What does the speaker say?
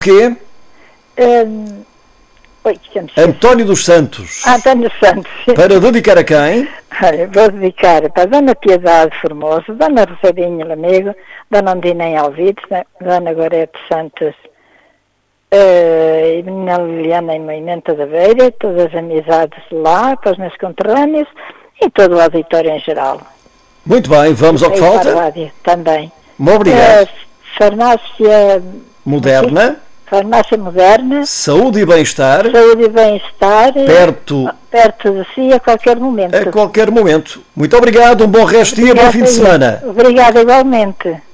quê? Oi, António dos Santos. António Santos. Para dedicar a quem? Olha, vou dedicar para a Dona Piedade Formoso, Dona Rosadinha Lamego, Dona Ondina Alvides, Dona Gorete Santos, e Menina Liliana em Moimenta da Beira, todas as amizades lá, para os meus conterrâneos e todo o auditório em geral. Muito bem, vamos ao que falta. Para a rádio, também. Muito obrigado. Farmácia Moderna. Farmácia Moderna. Saúde e bem-estar. Saúde e bem-estar. Perto de si a qualquer momento. A qualquer momento. Muito obrigado, um bom resto de dia, bom fim de semana. Obrigada igualmente.